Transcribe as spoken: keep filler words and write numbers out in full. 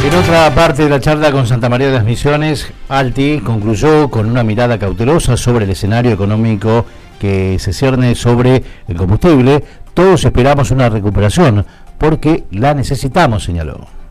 En otra parte de la charla con Santa María de las Misiones, Alti concluyó con una mirada cautelosa sobre el escenario económico que se cierne sobre el combustible. Todos esperamos una recuperación porque la necesitamos, señaló.